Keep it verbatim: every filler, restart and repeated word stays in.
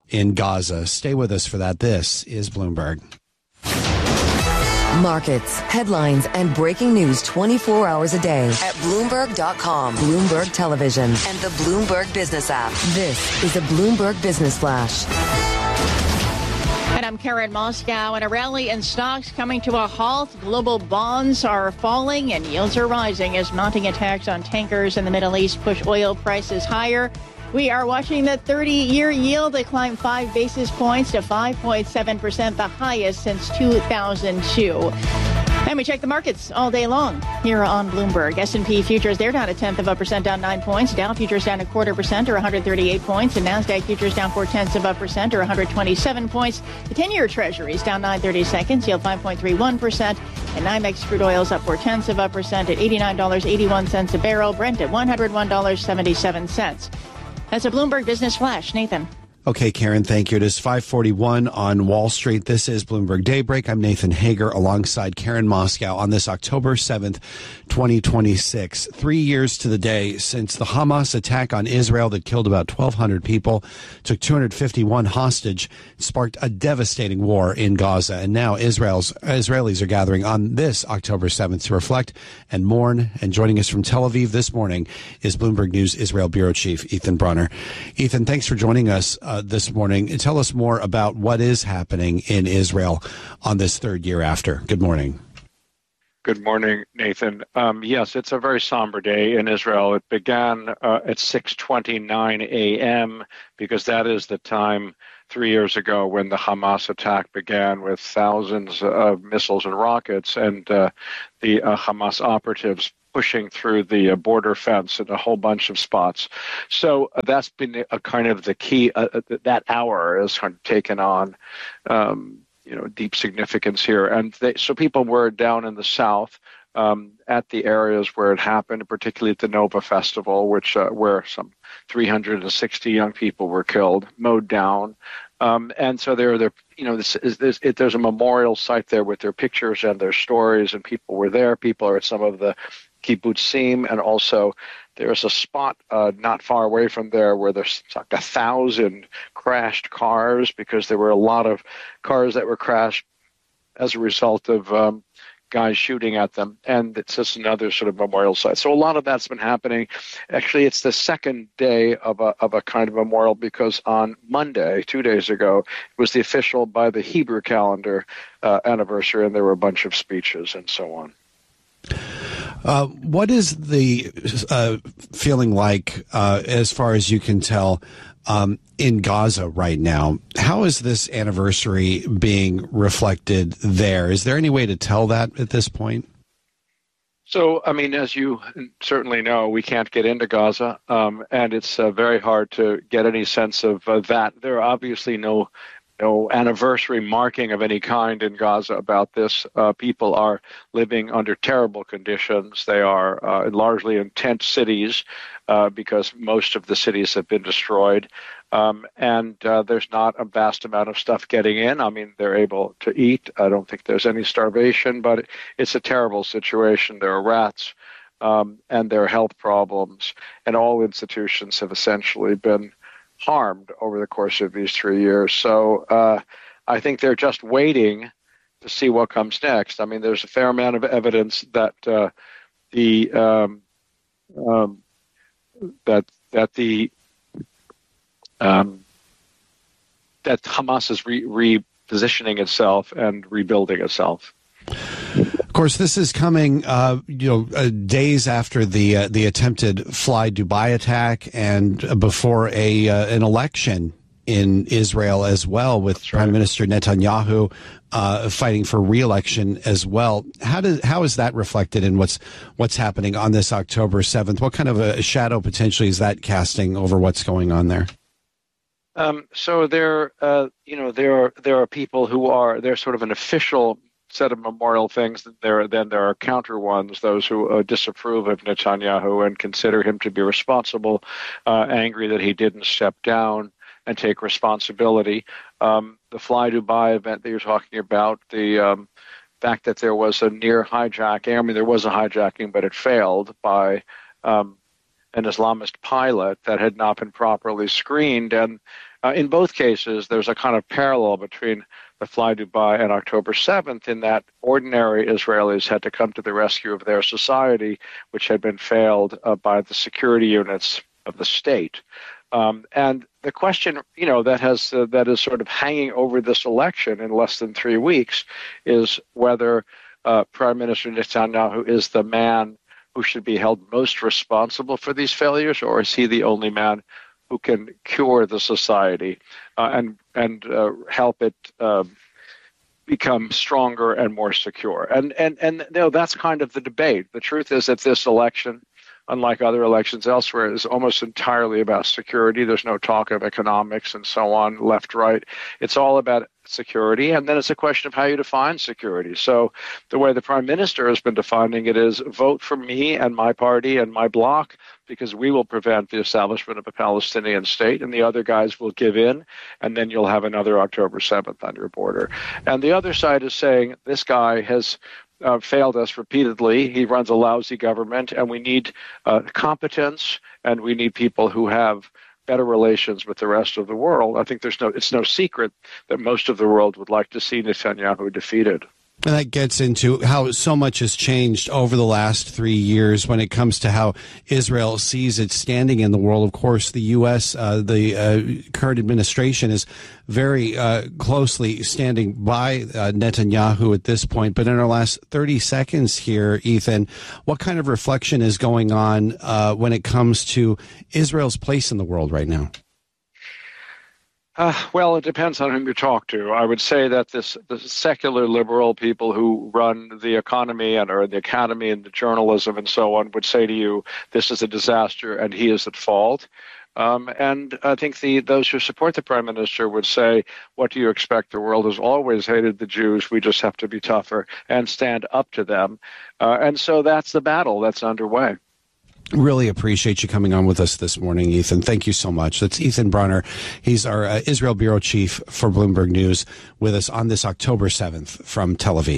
in Gaza. Stay with us for that. This is Bloomberg. Markets, headlines, and breaking news twenty-four hours a day at Bloomberg dot com, Bloomberg Television, and the Bloomberg Business app. This is a Bloomberg Business Flash. And I'm Karen Moscow. And a rally in stocks coming to a halt. Global bonds are falling and yields are rising as mounting attacks on tankers in the Middle East push oil prices higher. We are watching the thirty-year yield that climbed five basis points to five point seven percent, the highest since two thousand two. And we check the markets all day long here on Bloomberg. S and P futures, they're down a tenth of a percent, down nine points. Dow futures down a quarter percent or one hundred thirty-eight points. And NASDAQ futures down four tenths of a percent or one hundred twenty-seven points. The ten-year Treasury is down nine thirty seconds, yield five point three one percent. And NYMEX crude oil is up four tenths of a percent at eighty-nine dollars and eighty-one cents a barrel. Brent at one hundred one dollars and seventy-seven cents. That's a Bloomberg Business Flash. Nathan. Okay, Karen, thank you. It is five forty-one on Wall Street. This is Bloomberg Daybreak. I'm Nathan Hager alongside Karen Moscow on this October seventh, twenty twenty-six. Three years to the day since the Hamas attack on Israel that killed about twelve hundred people, took two hundred fifty-one hostage, sparked a devastating war in Gaza. And now Israel's Israelis are gathering on this October seventh to reflect and mourn. And joining us from Tel Aviv this morning is Bloomberg News Israel Bureau Chief Ethan Brunner. Ethan, thanks for joining us Uh, this morning. Tell us more about what is happening in Israel on this third year after. Good morning. Good morning, Nathan. Um, yes, it's a very somber day in Israel. It began uh, at six twenty-nine a.m. because that is the time three years ago when the Hamas attack began with thousands of missiles and rockets, and uh, the uh, Hamas operatives pushing through the uh, border fence in a whole bunch of spots. So uh, that's been a kind of the key. Uh, that hour has kind of taken on, um, you know, deep significance here. And they, so people were down in the south um, at the areas where it happened, particularly at the Nova Festival, which uh, where some three hundred sixty young people were killed, mowed down. Um, and so there, there, you know, this is this, it, there's a memorial site there with their pictures and their stories, and people were there. People are at some of the kibbutzim, and also there's a spot uh, not far away from there where there's like a thousand crashed cars because there were a lot of cars that were crashed as a result of um, guys shooting at them. And it's just another sort of memorial site. So a lot of that's been happening. Actually, it's the second day of a of a kind of memorial because on Monday, two days ago, it was the official by the Hebrew calendar uh, anniversary, and there were a bunch of speeches and so on. Uh, what is the uh, feeling like, uh, as far as you can tell, um, in Gaza right now? How is this anniversary being reflected there? Is there any way to tell that at this point? So, I mean, as you certainly know, we can't get into Gaza, um, and it's uh, very hard to get any sense of uh, that. There are obviously no no anniversary marking of any kind in Gaza about this. Uh, people are living under terrible conditions. They are uh, largely in tent cities uh, because most of the cities have been destroyed. Um, and uh, there's not a vast amount of stuff getting in. I mean, they're able to eat. I don't think there's any starvation, but it's a terrible situation. There are rats um, and there are health problems, and all institutions have essentially been harmed over the course of these three years. So uh, I think they're just waiting to see what comes next. I mean, there's a fair amount of evidence that uh, the um, um, that that the um, that Hamas is re- repositioning itself and rebuilding itself. Of course, this is coming, uh, you know, uh, days after the uh, the attempted Fly Dubai attack, and uh, before a uh, an election in Israel as well, with That's right. Prime Minister Netanyahu uh, fighting for re-election as well. How does how is that reflected in what's what's happening on this October seventh? What kind of a shadow potentially is that casting over what's going on there? Um, so there, uh, you know, there are there are people who are they're sort of an official set of memorial things. There, then there are counter ones, those who uh, disapprove of Netanyahu and consider him to be responsible, uh, angry that he didn't step down and take responsibility. Um, the Fly Dubai event that you're talking about, the um, fact that there was a near hijacking, I mean, there was a hijacking, but it failed by um, an Islamist pilot that had not been properly screened. And uh, in both cases, there's a kind of parallel between the Fly Dubai and October seventh, in that ordinary Israelis had to come to the rescue of their society, which had been failed uh, by the security units of the state. Um, and the question, you know, that has uh, that is sort of hanging over this election in less than three weeks is whether uh, Prime Minister Netanyahu is the man who should be held most responsible for these failures, or is he the only man who can cure the society uh, and and uh, help it uh, become stronger and more secure? And and and you know, that's kind of the debate. The truth is that this election, unlike other elections elsewhere, is almost entirely about security. There's no talk of economics and so on, left, right. It's all about security, and then it's a question of how you define security. So the way the Prime Minister has been defining it is vote for me and my party and my bloc, because we will prevent the establishment of a Palestinian state, and the other guys will give in, and then you'll have another October seventh on your border. And the other side is saying this guy has Uh, failed us repeatedly. He runs a lousy government, and we need uh, competence, and we need people who have better relations with the rest of the world. I think there's no, it's no secret that most of the world would like to see Netanyahu defeated. And that gets into how so much has changed over the last three years when it comes to how Israel sees its standing in the world. Of course, the U S, uh, the uh, current administration is very uh, closely standing by uh, Netanyahu at this point. But in our last thirty seconds here, Ethan, what kind of reflection is going on uh, when it comes to Israel's place in the world right now? Uh, well, it depends on whom you talk to. I would say that this the secular liberal people who run the economy and are in the academy and the journalism and so on would say to you, this is a disaster and he is at fault. Um, and I think the those who support the Prime Minister would say, what do you expect? The world has always hated the Jews. We just have to be tougher and stand up to them. Uh, and so that's the battle that's underway. Really appreciate you coming on with us this morning, Ethan. Thank you so much. That's Ethan Brunner. He's our uh, Israel Bureau Chief for Bloomberg News with us on this October seventh from Tel Aviv.